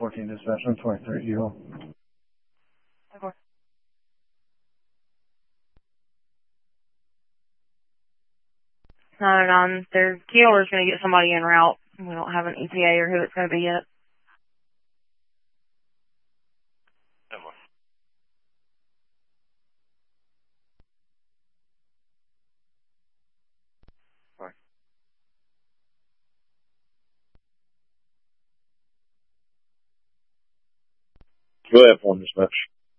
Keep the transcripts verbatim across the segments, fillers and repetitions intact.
fourteen dispatch, one twenty-three, you. nine oh nine, their killer is going to get somebody en route. We don't have an E T A or who it's going to be yet. Go ahead, form dispatch.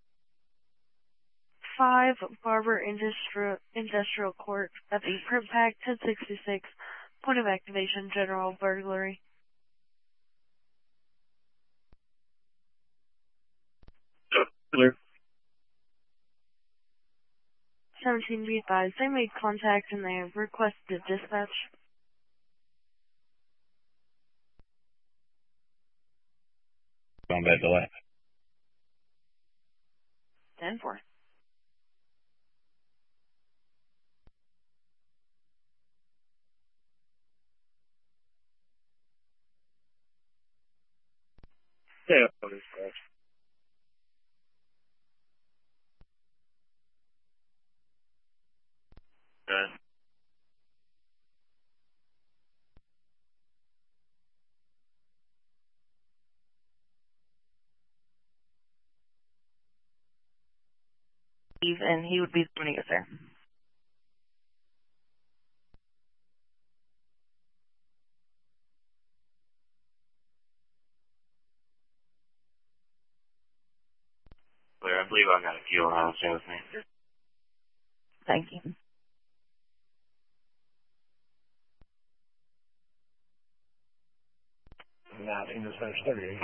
Five Barber Industrial Industrial Court at the Print Pack ten sixty-six. Point of activation, general burglary. Clear. seventeen be advised. They made contact and they have requested dispatch. Combat delay. ten four. Yeah, form dispatch. Good. And he would be joining us there. Clear. I believe I got a kilo now. Stay with me. Thank you. nineteen dispatch, thirty-eight.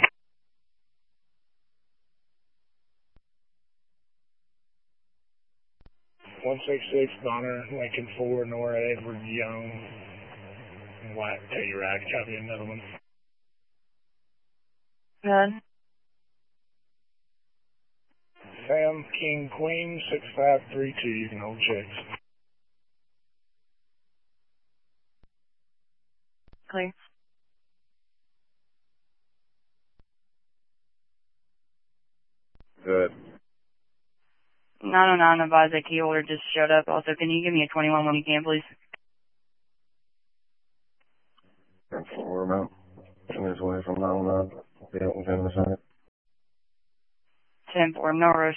one sixty-six, Bonner, Lincoln four, Nora Edward Young, White Telluride, copy another one. Good. Sam King Queen, six five three two, you can hold checks. Clear. Good. nine oh nine, advise that key holder just showed up. Also, can you give me a twenty-one when you can, please? ten four, about two minutes away from nine oh nine. I'll be out with him in a second. ten four, no rush.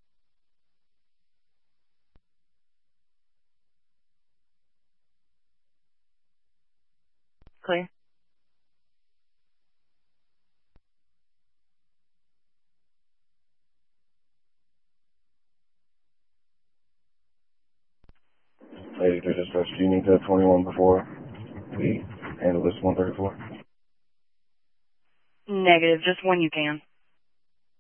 Clear. eighty-three dispatch, do you need that twenty-one before we handle this one thirty-four? Negative, just when you can.